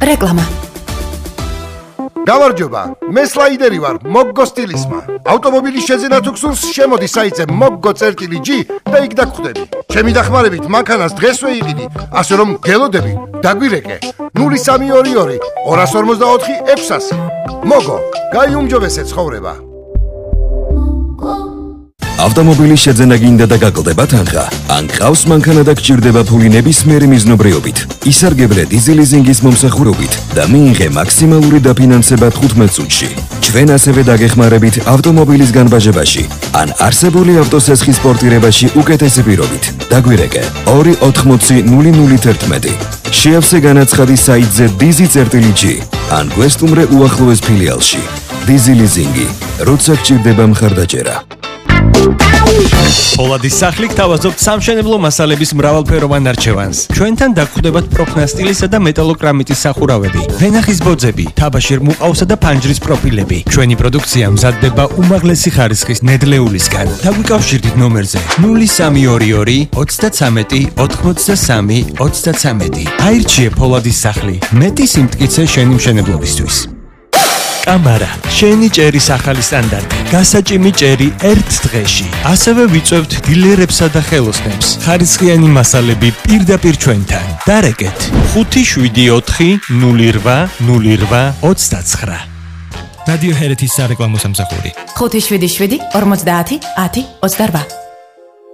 რეკლამა. გამარჯობა, მე სლაიდერი ვარ, მოგგო სტილისმა. ავტომობილის შეძენა თუ გსურს, შემოდი საიტზე moggo.g და იქ დაგხვდები. ჩემი დახმარებით მანქანას დღესვე იყიდი, ასე რომ გელოდები, დაგვირეკე. 0322 254 600. მოგო, გაიუმჯობესე ცხოვრება. ავტომობილის შეძენა გინდა და გაკლდება თანხა. ან ყავს მანქანა და გჭირდება ფული ნებისმიერი მიზნობრიობით. ისარგებლე დიზელიზინგის მომსახურებით და მიიღე მაქსიმალური დაფინანსება 15 წუთში. ჩვენ ასევე დაგეხმარებით ავტომობილის განბაჟებაში ან არსებული ავტოსესხის პორტირებაში უკეთესი პირობით. დაგვირეკე 280 001. შეავსე განაცხადი საიტზე dizi.g ან გვესტუმრე უახლოეს ფილიალში. დიზელიზინგი, როცა გჭირდება მხარდაჭერა. Polatis სახლი გთავაზობთ სამშენებლო მასალების მრავალფეროვან არჩევანს. ჩვენთან დაგხვდებათ პროფნასტილისა და მეტალოკრამიტის სახურავები, ვენახის ბოძები, თაბაშირ მუყავსა და ფანჯრის პროფილები. ჩვენი პროდუქცია მზადდება უმაღლესი ხარისხის ნედლეულისგან. დაგვიკავშირდით ნომერზე 0322 33 83 33. აირჩიე Polatis სახლი. მეტი სიმტკიცე შენი მშენებლობისთვის. კამარა, შენი ჭერის ახალი სტანდარტი, გასაჭიმი ჭერი ერთ დღეში. ასევე ვიწევთ დილერებსა და ხელოსნებს. ხარისხიანი მასალები პირდაპირ ჩვენთან. დარეკეთ 574 08 08 29. რადიო ჰერეთის სარეკლამო სამსახური 577 50 10 28.